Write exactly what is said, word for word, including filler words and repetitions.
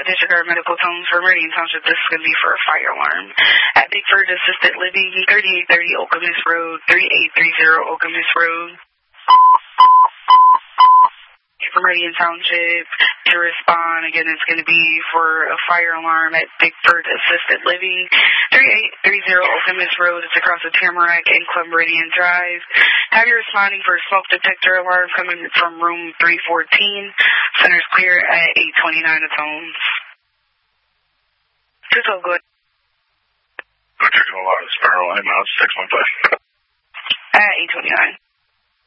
disregard medical tones for Meridian Township. This is going to be for a fire alarm. At Bigford Assisted Living, thirty-eight thirty Okemos Road, thirty-eight thirty Okemos Road. For Meridian Township to respond, again, it's going to be for a fire alarm at Bigford Assisted Living, thirty-eight thirty Okemos Road. It's across the Tamarack and Club Meridian Drive. Have you responding for a smoke detector alarm coming from room three fourteen. Center's clear at eight twenty-nine at Tones. Just all good. I'm checking a lot of Sparrow line now. six one five. At eight twenty-nine.